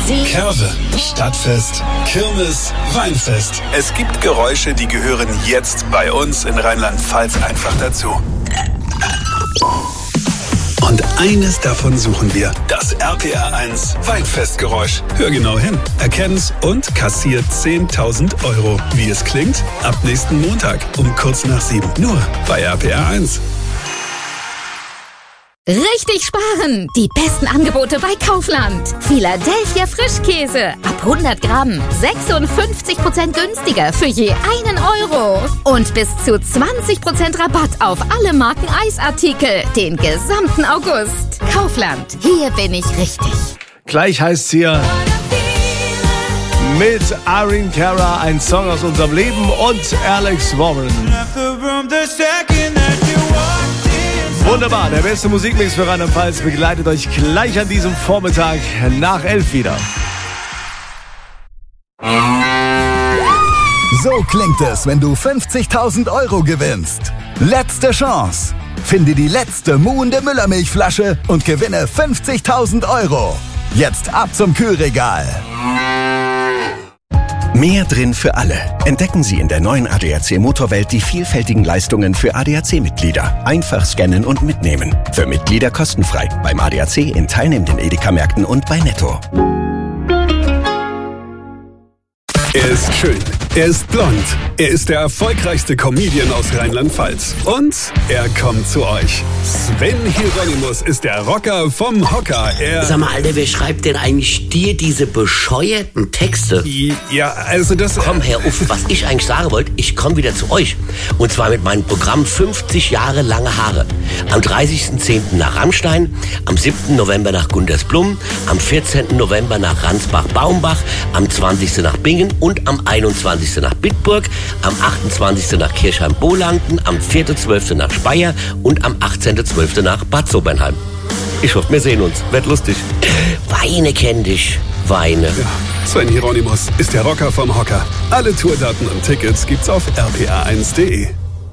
Musik, Curve, Stadtfest, Kirmes, Weinfest. Es gibt Geräusche, die gehören jetzt bei uns in Rheinland-Pfalz einfach dazu. Und eines davon suchen wir. Das RPR1 Weinfestgeräusch. Hör genau hin, erkenn's und kassiert 10.000 €. Wie es klingt? Ab nächsten Montag um kurz nach 7. Nur bei RPR1. richtig sparen. Die besten Angebote bei Kaufland. Philadelphia Frischkäse. Ab 100 Gramm 56% günstiger für je 1 €. Und bis zu 20% Rabatt auf alle Marken Eisartikel. Den gesamten August. Kaufland. Hier bin ich richtig. Gleich heißt's hier mit Irene Cara, ein Song aus unserem Leben, und Alex Warren. Wunderbar, der beste Musikmix für Rheinland-Pfalz begleitet euch gleich an diesem Vormittag nach 11 wieder. So klingt es, wenn du 50.000 € gewinnst. Letzte Chance. Finde die letzte muhende Müllermilchflasche und gewinne 50.000 €. Jetzt ab zum Kühlregal. Mehr drin für alle. Entdecken Sie in der neuen ADAC Motorwelt die vielfältigen Leistungen für ADAC-Mitglieder. Einfach scannen und mitnehmen. Für Mitglieder kostenfrei. Beim ADAC in teilnehmenden Edeka-Märkten und bei Netto. Er ist schön, er ist blond, er ist der erfolgreichste Comedian aus Rheinland-Pfalz. Und er kommt zu euch. Sven Hieronymus ist der Rocker vom Hocker. Sag mal, Alter, wer schreibt denn eigentlich dir diese bescheuerten Texte? Ja, also das... Komm, Herr Uff, was ich eigentlich sagen wollte, ich komme wieder zu euch. Und zwar mit meinem Programm 50 Jahre lange Haare. Am 30.10. nach Rammstein, am 7. November nach Gundersblum, am 14. November nach Ransbach-Baumbach, am 20. nach Bingen und am 21. nach Bitburg, am 28. nach Kirchheim-Bohlanden, am 4.12. nach Speyer und am 18.12. nach Bad Sobernheim. Ich hoffe, wir sehen uns. Wird lustig. Weine kenn dich. Weine. Ja, Sven Hieronymus ist der Rocker vom Hocker. Alle Tourdaten und Tickets gibt's auf rpa1.de.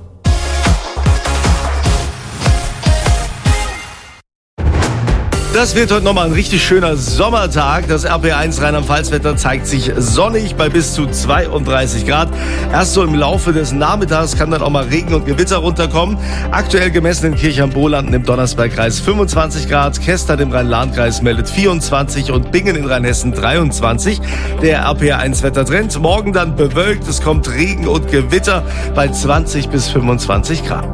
Das wird heute nochmal ein richtig schöner Sommertag. Das RPR1 Rheinland-Pfalz-Wetter zeigt sich sonnig bei bis zu 32 Grad. Erst so im Laufe des Nachmittags kann dann auch mal Regen und Gewitter runterkommen. Aktuell gemessen in Kirchheim-Bohlanden im Donnersbergkreis 25 Grad, Kestert im Rhein-Lahn-Kreis meldet 24 und Bingen in Rheinhessen 23. Der RPR1-Wettertrend. Morgen dann bewölkt, es kommt Regen und Gewitter bei 20 bis 25 Grad.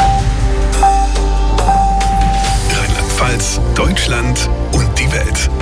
Deutschland und die Welt.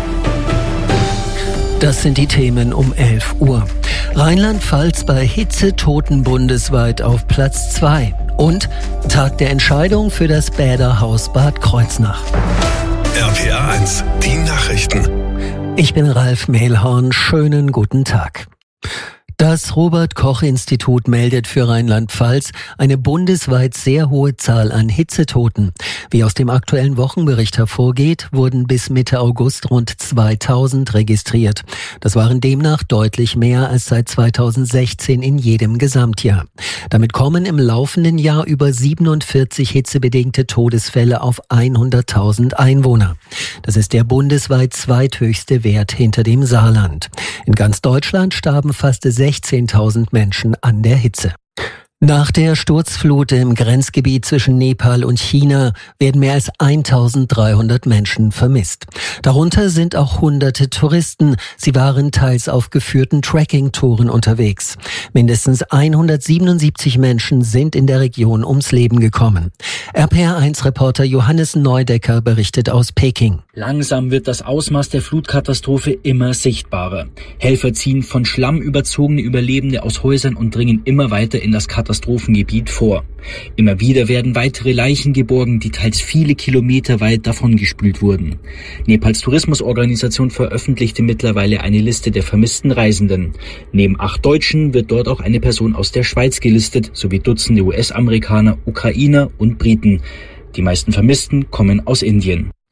Das sind die Themen um 11 Uhr. Rheinland-Pfalz bei Hitzetoten bundesweit auf Platz 2. Und Tag der Entscheidung für das Bäderhaus Bad Kreuznach. RPR1, die Nachrichten. Ich bin Ralf Mehlhorn. Schönen guten Tag. Das Robert-Koch-Institut meldet für Rheinland-Pfalz eine bundesweit sehr hohe Zahl an Hitzetoten. Wie aus dem aktuellen Wochenbericht hervorgeht, wurden bis Mitte August rund 2000 registriert. Das waren demnach deutlich mehr als seit 2016 in jedem Gesamtjahr. Damit kommen im laufenden Jahr über 47 hitzebedingte Todesfälle auf 100.000 Einwohner. Das ist der bundesweit zweithöchste Wert hinter dem Saarland. In ganz Deutschland starben fast 16.000 Menschen an der Hitze. Nach der Sturzflut im Grenzgebiet zwischen Nepal und China werden mehr als 1.300 Menschen vermisst. Darunter sind auch hunderte Touristen. Sie waren teils auf geführten Trekking-Touren unterwegs. Mindestens 177 Menschen sind in der Region ums Leben gekommen. RPR1-Reporter Johannes Neudecker berichtet aus Peking. Langsam wird das Ausmaß der Flutkatastrophe immer sichtbarer. Helfer ziehen von Schlamm überzogene Überlebende aus Häusern und dringen immer weiter in das Katastrophengebiet vor. Immer wieder werden weitere Leichen geborgen, die teils viele Kilometer weit davongespült wurden. Nepals Tourismusorganisation veröffentlichte mittlerweile eine Liste der vermissten Reisenden. Neben 8 Deutschen wird dort auch eine Person aus der Schweiz gelistet, sowie Dutzende US-Amerikaner, Ukrainer und Briten. Die meisten Vermissten kommen aus Indien.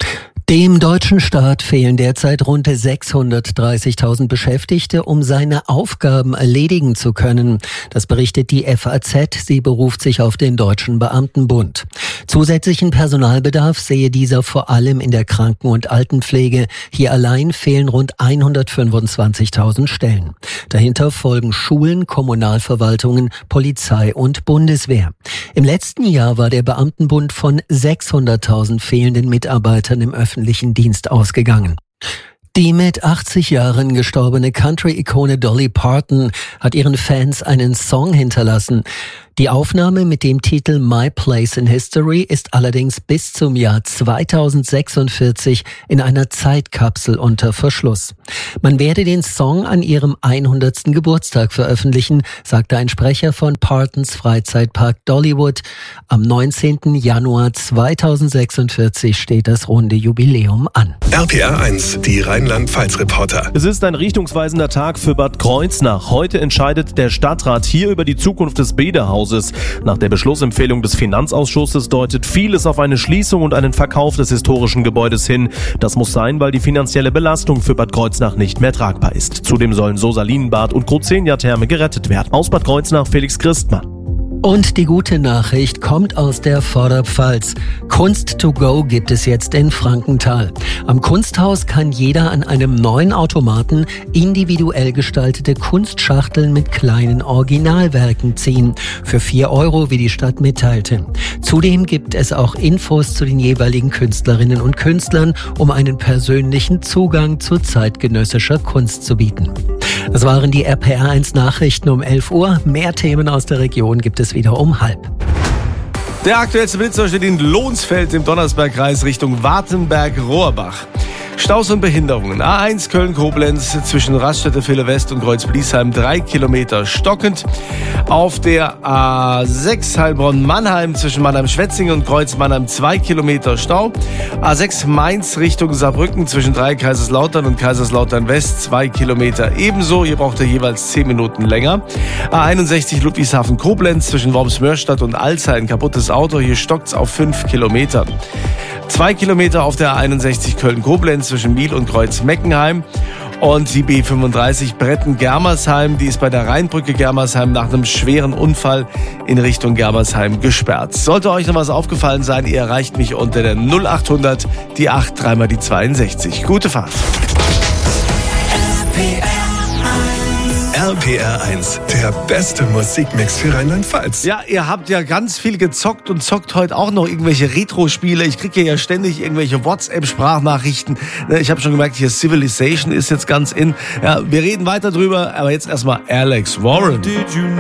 Dem deutschen Staat fehlen derzeit rund 630.000 Beschäftigte, um seine Aufgaben erledigen zu können. Das berichtet die FAZ. Sie beruft sich auf den Deutschen Beamtenbund. Zusätzlichen Personalbedarf sehe dieser vor allem in der Kranken- und Altenpflege. Hier allein fehlen rund 125.000 Stellen. Dahinter folgen Schulen, Kommunalverwaltungen, Polizei und Bundeswehr. Im letzten Jahr war der Beamtenbund von 600.000 fehlenden Mitarbeitern im öffentlichen Dienst ausgegangen. Die mit 80 Jahren gestorbene Country-Ikone Dolly Parton hat ihren Fans einen Song hinterlassen. Die Aufnahme mit dem Titel My Place in History ist allerdings bis zum Jahr 2046 in einer Zeitkapsel unter Verschluss. Man werde den Song an ihrem 100. Geburtstag veröffentlichen, sagte ein Sprecher von Partons Freizeitpark Dollywood. Am 19. Januar 2046 steht das runde Jubiläum an. RPR 1, die Rheinland-Pfalz-Reporter. Es ist ein richtungsweisender Tag für Bad Kreuznach. Heute entscheidet der Stadtrat hier über die Zukunft des Bäderhauses. Nach der Beschlussempfehlung des Finanzausschusses deutet vieles auf eine Schließung und einen Verkauf des historischen Gebäudes hin. Das muss sein, weil die finanzielle Belastung für Bad Kreuznach nicht mehr tragbar ist. Zudem sollen so Salinenbad und Crozenia-Therme gerettet werden. Aus Bad Kreuznach Felix Christmann. Und die gute Nachricht kommt aus der Vorderpfalz. Kunst to go gibt es jetzt in Frankenthal. Am Kunsthaus kann jeder an einem neuen Automaten individuell gestaltete Kunstschachteln mit kleinen Originalwerken ziehen. Für 4 €, wie die Stadt mitteilte. Zudem gibt es auch Infos zu den jeweiligen Künstlerinnen und Künstlern, um einen persönlichen Zugang zu zeitgenössischer Kunst zu bieten. Das waren die RPR1 Nachrichten um 11 Uhr. Mehr Themen aus der Region gibt es wieder um 12:30. Der aktuellste Blitzer steht in Lohnsfeld im Donnersbergkreis Richtung Wartenberg-Rohrbach. Staus und Behinderungen. A1 Köln-Koblenz zwischen Raststätte-Ville West und Kreuz-Bliesheim 3 Kilometer stockend. Auf der A6 Heilbronn-Mannheim zwischen Mannheim-Schwetzingen und Kreuz-Mannheim 2 Kilometer Stau. A6 Mainz Richtung Saarbrücken zwischen Kaiserslautern und Kaiserslautern-West 2 Kilometer ebenso. Hier braucht er jeweils 10 Minuten länger. A61 Ludwigshafen-Koblenz zwischen Worms-Mörstadt und Alzey ein kaputtes Auto. Hier stockt's auf 5 Kilometer. 2 Kilometer auf der A61 Köln-Koblenz zwischen Miel und Kreuz-Meckenheim. Und die B35 Bretten-Germersheim, die ist bei der Rheinbrücke Germersheim nach einem schweren Unfall in Richtung Germersheim gesperrt. Sollte euch noch was aufgefallen sein, ihr erreicht mich unter der 0800, die 8, 3 mal die 62. Gute Fahrt. RPR 1, der beste Musikmix für Rheinland-Pfalz. Ja, ihr habt ja ganz viel gezockt und zockt heute auch noch irgendwelche Retro-Spiele. Ich kriege ja ständig irgendwelche WhatsApp-Sprachnachrichten. Ich habe schon gemerkt, hier Civilization ist jetzt ganz in. Ja, wir reden weiter drüber, aber jetzt erstmal Alex Warren.